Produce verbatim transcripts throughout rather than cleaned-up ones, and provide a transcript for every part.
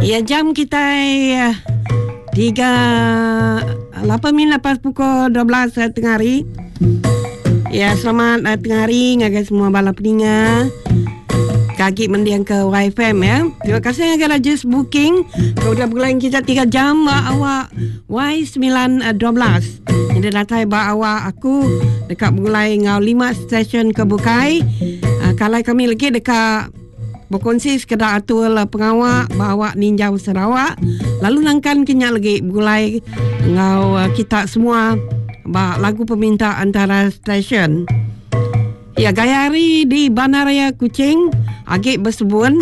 Ya, jam kita uh, tiga lapan minit lepas pukul dua belas uh, tengah hari. Ya, selamat uh, tengah hari ngagai semua bala peninga. Kaki mendiang ke Y F M ya. Terima kasih yang ada just booking. Sudah bulan kita tiga jam ba awak Y sembilan dua belas. Jadi datang ba awak aku dekat mulai ngau lima stesen ke Bukai. Uh, kalau kami lagi dekat berkongsi sekedar atur pengawak bawa Ninja Sarawak. Lalu nangkan kenyak lagi mulai ngau uh, kita semua ba lagu peminta antara stesen. Ya, gaya hari di Bandaraya Kuching agak bersebun.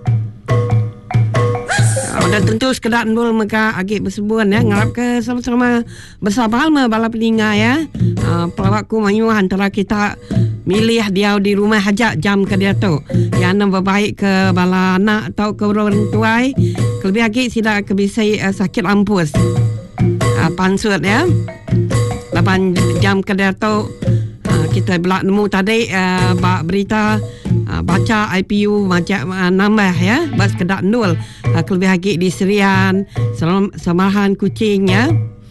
Uh, dan tentu sekedar nul mereka agak bersebun ya. Ngarap ke sama-sama bersabar me bala peninga ya. Uh, pelawakku mayuh antara kita milih dia di rumah hajat jam ke dia tu. Yang nak berbaik ke bala anak atau ke orang tuai. Kelebih lagi tidak kebisai uh, sakit ampus. Uh, pansut ya. lapan jam ke dia tu. Uh, kita belak nemu tadi uh, berita uh, baca I P U macam uh, nambah ya. Bas kedak nul. Uh, kelebih lagi di Serian. Samahan Kuching ya.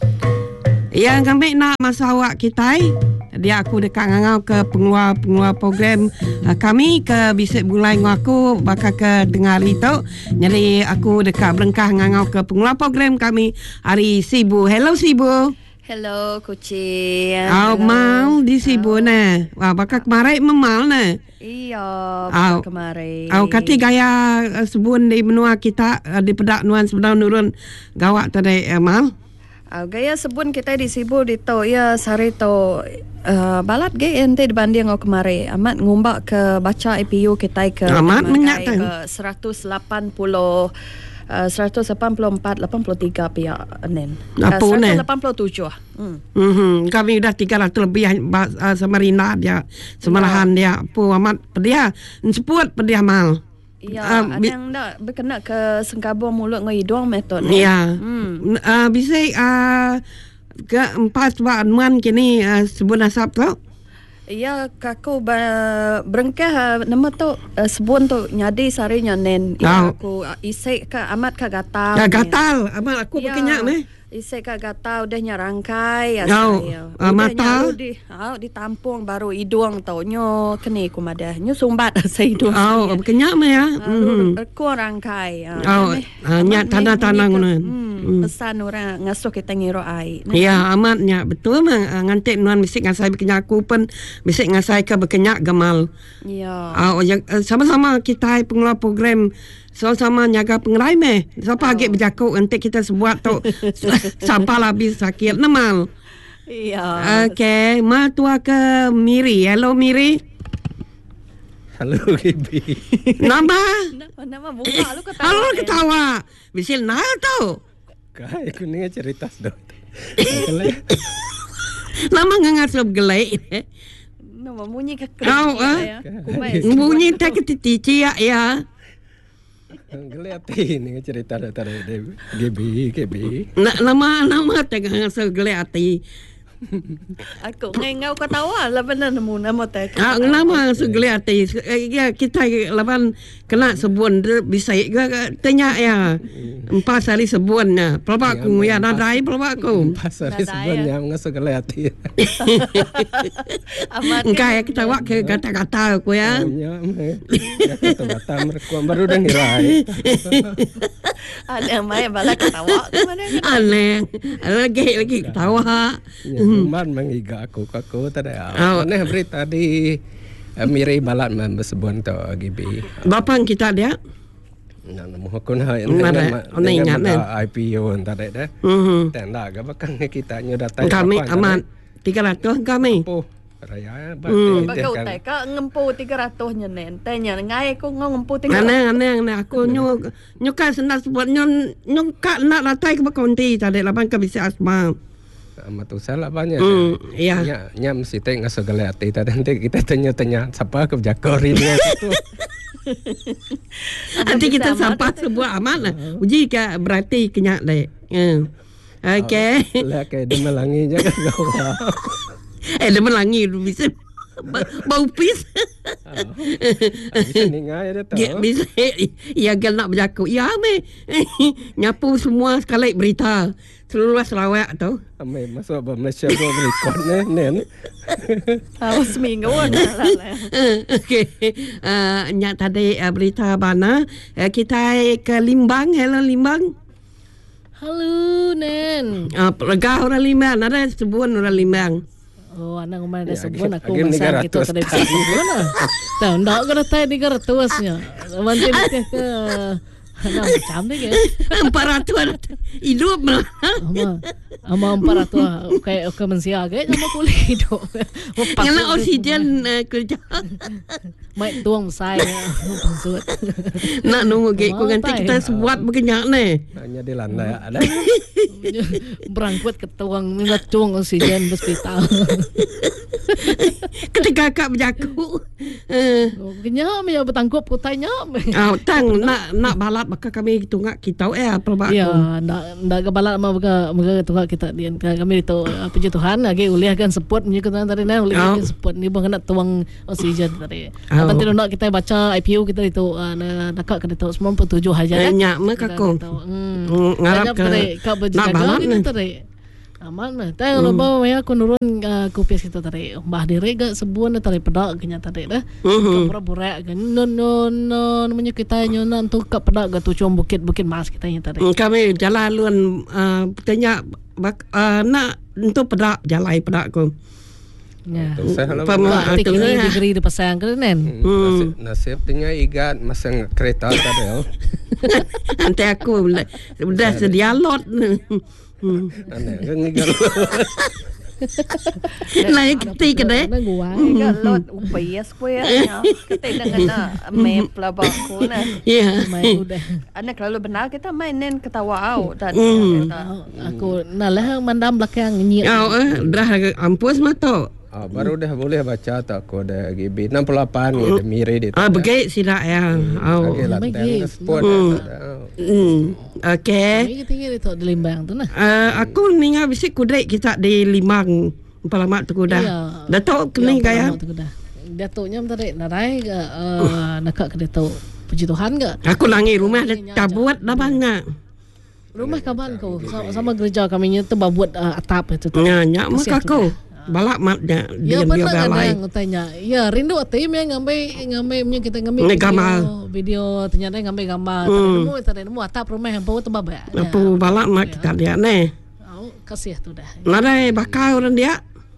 Yang kami nak masa awak kita dia aku dekat ngangau ke pengeluar-pengeluar program uh, kami ke bisik bulai ngaku bakal ke dengar itu. Jadi aku dekat berengkah ngangau ke pengeluar program kami hari Sibu. Hello Sibu. Hello Kuching. Oh, mal di Sibu oh. Nah. Wah, bakal kemarin memal nah. Iya, bakal oh. kemarin. Oh, kati gaya uh, sebun di menua kita uh, di pedak nuan sebenar nurun gawak tadi uh, mal. Uh, gaya sebun kita di Sibu di to ya sari to uh, balat ge ente dibanding ngau kemari amat ngumbak ke baca I P U kita ke amat menyak ke seratus lapan puluh uh, seratus lapan puluh empat lapan puluh tiga pihak nen. Uh, seratus lapan puluh tujuh. Hmm. Mm-hmm. Kami dah tiga ratus lebih uh, Samarinda dia semalahan ya. dia pu amat pedia seput pedia mal. Ya, uh, ada yang dah berkena ke sengkabur mulut dengan hidung metod. Ya. Hmm. Uh, bisa uh, ke empat sebab anuan kini uh, sebun asap tu. Ya, kaku ba, berengkah uh, nama tu uh, sebun tu nyadi sarinya nen. Ya, oh. Aku uh, isik ke amat ke gatal. Ya, gatal. Amat aku ya. Berkenyak meh. Isik ke gatal udah nyarangkai ya oh. saya. Uh, mata di oh, ditampung baru hidung tau nyo keni ku madah. Nyo sumbat sa hidung. Oh, berkenyak meh ya. Hmm. Aku rangkai. Oh, nyak tanah-tanah ngono. Hmm. Pesan orang ngasuh kita ngiro ai. Ya, amatnya betul mah ngantek nuan bisik ngasai berkenyak aku pun bisik ngasai ke berkenyak gemal. Ya. Oh, yang sama-sama kita pengelola program sama-sama nyaga pengerai meh. Siapa oh. agak berjakuk nanti kita sebuat tu sampai habis sakit nemal. Iya. Okey, ma tua ke Miri. Hello Miri. Halo Gibi. Nama? Nama buka lu ketawa. Halo ketawa. Bisil nah tu. Kai aku ni cerita dah. Nama ngangasap gelai. Nama bunyi ke oh, ya. Bunyi tak ketiti ya ya. Gelai hati ni cerita dah tadi Gibi Gibi. Nama nama tak ngangasap gelai hati. Aku ngengau ketawa lah benar nemu nama tak. Ah, nama segeli hati. Ya kita laban kena sebun bisa tanya ya. Empat hari sebunnya. Pelak aku ya nadai pelak aku. Empat hari sebunnya ngasegeli hati. Engkau kita wak ke kata-kata aku ya. Ya, kata-kata mereka baru dah ngirai. Aneh mai bala ketawa. Aneh. Lagi lagi ketawa. Man mengiga aku aku tadi. Aneh berita di Miri balat man bersebun tu Gibi. Bapa kita dia. Nah, namu aku nak ingat I P U tadi dah. Dan dah gabakang kita nyu datang. Kami aman tiga ratus kami. Raya hmm. Bakau tak ka ngempu tiga ratus nya nen. Tanya ngai aku ngempu tiga ratus. Aneh aneh aku nyu nyu ka sendas buat nyu nyu ka nak ratai ke konti tadi lapan ka bisa asma. Amat usah lah banyak. Hmm, iya. Nya nya mesti tengok segala hati tadi nanti kita tanya-tanya siapa ke jakori dia itu. Nanti kita sampai sebuah aman lah. Uji ke berarti kenyak deh. Hmm. Okey. Lah ke dia melangi jaga kau. Eh dia melangi bisa bau pis. Bisa ningai dia tahu. Ya, bisa. Ya, gel nak berjaku. Ya, me. Nyapu semua sekali berita. Seluruh Sarawak tu. Amai masuk ke Malaysia buat berikut ni. Nen. Tahu seminggu lah. Okey. Uh, nyak tadi uh, berita mana. Uh, kita ke Limbang. Hello, Limbang. Halo, Nen. Uh, Regah orang Limbang. Ada sebuah orang Limbang. Oh, anak rumah ada Ya, sebuah agi- aku agi masa negara kita tus tadi tak. sebuah lah. Tahu ndak kena tahu negara tuasnya. Nanti dia ke Nah, macam ni ke? Empat ratus hidup mah. Ama, ama empat ratus kayak ke mensia ke? Nama kulit hidup. Kena oksigen uh, kerja. Mai tuang saya. Pasut. Nak nunggu ke ko nanti kita sebuat berkenyak ni. Hanya di landai ada. Berangkut ke tuang minta tuang oksigen hospital. Ketika kakak berjaku. Uh, Kenyak me bertangkup ku tanya. oh, tang nak nak balat maka kami tungak kita eh apa bak. Ya, ndak ndak kebalat mah bega bega tungak kita dian kami itu puji Tuhan lagi uliah kan support punya kita tadi nah uliah kan support ni bang nak tuang oksigen tadi. Oh. Apa tidak nak kita baca I P U kita itu nak dekat ke itu sembilan puluh tujuh aja kan. Nyak mah kakak. Hmm. Ngarap ke kau nak balat ni. tadi. Aman mah. Tapi kalau bawa ya aku nurun kopias kita tadi. Mbah diri gak sebuah tadi pedak kenya tadi dah. Pura-pura kan. No no no namanya kita nyonan tu ke pedak gak tu cuma bukit-bukit mas kita yang tadi. Kami jalan luan uh, tanya bak, uh, nak untuk pedak jalan pedak ko. Ya. Saya Pama- Tik tu ini lah. degree di pasang keren. Nasib, nasib tinggal igat masang kereta tadi. Nanti aku sudah sudah sedia lot. Hmm. Aneh kan igat. Naik ketik deh. Nang gua. Galot upaya square nya. Kita dengan na map lah baku na. Ya. Mai udah. Anak kalau benar kita mainin ketawa out dan Hmm. kita. Aku nalah mandam belakang nyi. Oh, eh, dah ampus mah tu. Ah, baru dah boleh baca tak aku ada G B enam puluh lapan ni ada miri di. Ah, begitu sila ya. Oh. Lagi latihan Bagi. sport. Hmm. Okey. Kami tinggal itu di Limbang tu nah. Uh, aku ninga bisik kudai kita di Limbang. Palamat tu kuda. Iya. Datuk kena kaya. Datuknya tadi narai ke nakak ke datuk. Puji Tuhan ke? Aku langi rumah dah tabuat dah banyak. Rumah kawan ko sama, sama gereja kami nya tu buat uh, atap itu. Ya, nyak mak aku. Balak matnya Ya dia dia benar galai. kadang tanya. Ya rindu atai me ngambil ngambil punya kita ngambil Ngambil video, gambar. video ternyata ngambil gambar. Hmm. Tadi nemu tadi nemu atap rumah yang bawa tu baba. Apa balak mak kita lihat ni. Au kasih tu dah. Nadai bakal orang dia.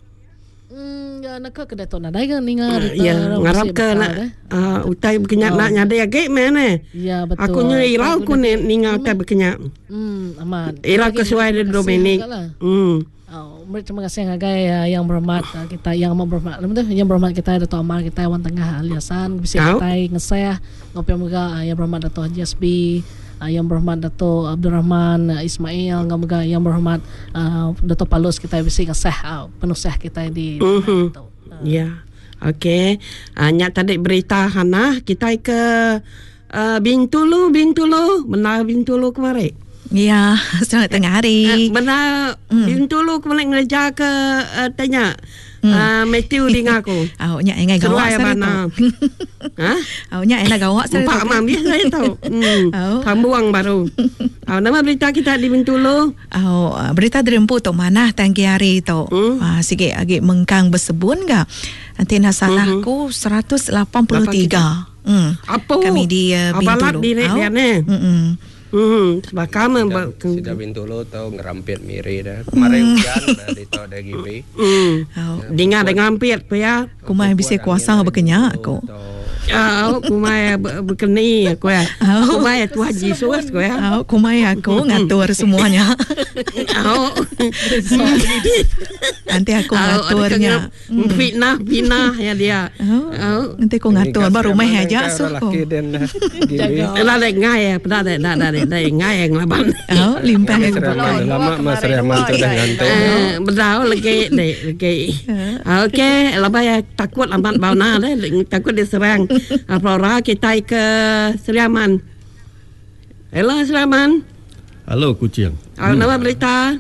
Hmm ya nak ke datuk nadai kan ningar. Ya, ngarap ke nak uh, utai berkenyak nak nyadai agak mana. Ya betul. Aku nyuri irau ku ni ninga utai berkenyak. Hmm aman. Irau kesuai dari Dominik. Hmm. Oh, terima kasih ngagai uh, yang berhormat uh, kita yang mau berhormat yang berhormat kita Dato' Amar kita Wan Tengah aliasan bisa Tau. kita ngeseh ngopi moga uh, yang berhormat Dato' Haji Asbi uh, yang berhormat Dato' Abdul Rahman uh, Ismail ngomoga yang berhormat uh, Dato' Palus kita bisa ngeseh uh, penuh seh kita di Mhm. uh, Ya. Okey. Uh, nyak tadi berita Hana kita ke uh, Bintulu Bintulu benar Bintulu kemarin. Ya, selamat tengah hari. Uh, benar Hmm. Bintulu kemarin ngejar ke uh, tanya uh, Matthew dengan aku. Awak nyak ingat gawak Seruai saya mana? tu. Ha? Awak nyak ingat gawak saya Empat tu. mam dia saya tahu. Hmm. Oh. Tambuang baru. Uh, nama berita kita di Bintulu. Oh, berita derempu tu mana tangki hari tu. Hmm. Ah, sikit agak mengkang bersebun ke? Nanti nak salahku seratus lapan puluh tiga. Hmm. Apa? Kami di uh, Abalat Bintulu. di Awak? dia ni. Mm-mm. Hmm, sebab kami Sudah Bintulu tahu ngerampit miri dah. Kemarin hujan dah di tahu ada G B. Hmm. Oh, Dengar dengan piat pe ya. kumai bisa kuasa berkenyak aku. Ah, kumai berkeni aku ya. Oh. Kumai tu Haji Sus aku ya. Oh, kumai aku ngatur semuanya. Oh. Nanti aku ngaturnya. Hmm. Fitnah, fitnah ya dia. Oh, Oh. nanti aku ngatur baru mai aja suh. Laki dan G B. Lah dek ngai ya, pada dek dah dah dek ngai yang laban. Oh, limpah Mas aku. Rahman lama Mas Rahman tu dah ngantuk. Eh, bedau lagi dek lagi. Okey, laba ya takut lambat bauna deh, takut diserang. Flora kita ke Seriaman. Hello Seriaman. Halo kucing. Ah, nama berita.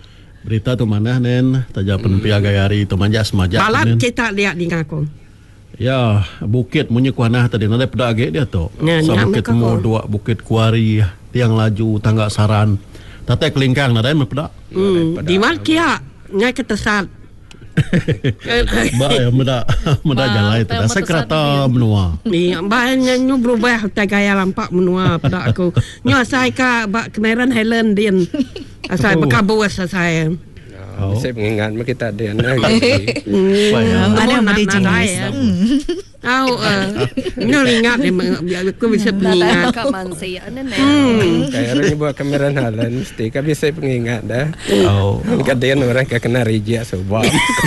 Berita tu mana nen? Taja penempi agai hari tu manja semaja Balat nen. kita lihat di ngaku. Ya, bukit munyi kuanah tadi nada pedak agak dia tu. Ya, Sa nak bukit nak mu kau. dua bukit kuari tiang laju tangga saran. Tate kelingkang nada me pedak. Hmm, di Malkia ngai ketesat. Ba ya meda meda Ba, jalan itu. tayang Saya mata kereta satu menua. Ni banyak nyu berubah tak gaya lampak menua pada aku. Nyu asai ka ba kemeran Highland din. Asai Oh. bekabus asai. Oh. Saya mengingat kita dia nak. Hmm, Ada yang nak- ada nak jenis. dai, ya. Tahu eh nyu ingat dia aku bisa Datang mengingat. kat mansi ane ne. Kayak orang buat kamera halan mesti kan bisa pengingat dah. Oh. Kadang orang kan kena reject sebab.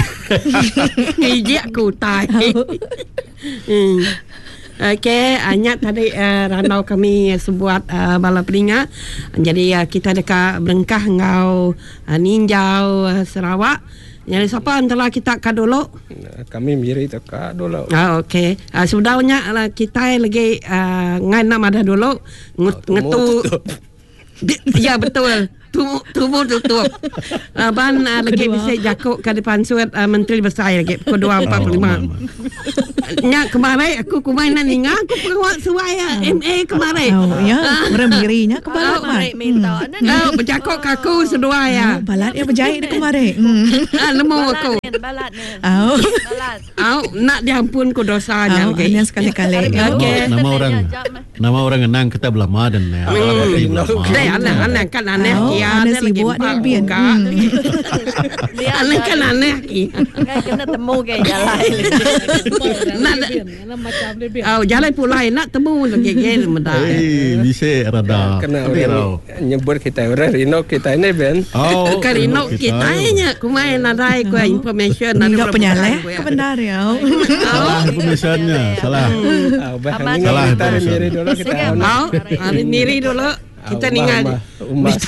Ijek aku tai. Hmm. Okey, anyat tadi uh, ranau kami sebuat uh, bala peninga. Jadi uh, kita dekat Berengkah ngau uh, Ninjau uh, Sarawak. Jadi siapa antara kita ka dulu? Kami miri tu kak dulu. Ah okey. Uh, sebenarnya uh, kita lagi uh, ngai nama dah dulu Ngut, Oh, ngetu. tutup. Di- Ya betul. Tumu tumu tutup. Uh, ban uh, lagi bisa jakuk ke depan suat uh, Menteri Besar lagi pukul dua empat puluh lima. Nya kemarin aku kumainan ninga aku perawat suaya M A kemarin. Oh, ya, orang mirinya ke balat Oh, mat. Mari minta ane ne. Oh, berjakuk kaku sedua ya. Oh, balat yang berjahit dia kemarin. Hmm. Ah, nemu aku. Balat ne. Oh, Balat. Au, nak diampun ku dosanya oh, lagi. ini sekali-kali. Okey. Nama, nama orang nama orang ngenang kita belama dan ya. Alati belama. Deh, anak-anak kan aneh Oh, kia. anak dia si lagi buat dia empat biar. muka. Hmm. Aneh kan aneh kia. Kan kena temu ke jalan. Nak Nak macam lebih. au jalan pulai nak temu lagi gel mendak. Eh, bisa rada. Kena Tapi orang tau. nyebut kita orang Rino kita ini Ben. Oh, Karino kita nya kumain nadai ku information Ini ada tak penyaleh ke benar ya. salah informationnya, salah. Ah, bah Amat. ni Salah kita information. miri dulu kita. Sige, ono. Au, hari miri dulu kita ningal. Umat.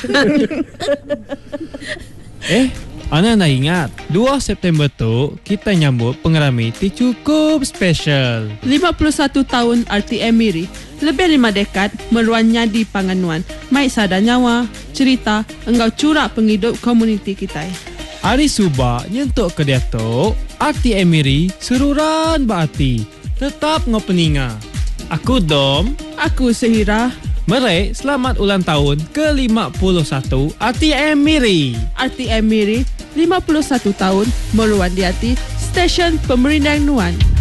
Eh, Ana nak ingat, dua September tu kita nyambut pengerami ti cukup special. lima puluh satu tahun R T M Miri, lebih lima dekad meruannya di Panganuan. Mai sada nyawa, cerita engkau curak penghidup komuniti kita. Hari Subah nyentuk ke dia tu, R T M Miri seruran berarti. Tetap ngopeninga. Aku Dom, Aku Sehira, merek selamat ulang tahun ke lima puluh satu R T M Miri. R T M Miri, lima puluh satu tahun meruan di hati stesen Pemerintah Nuan.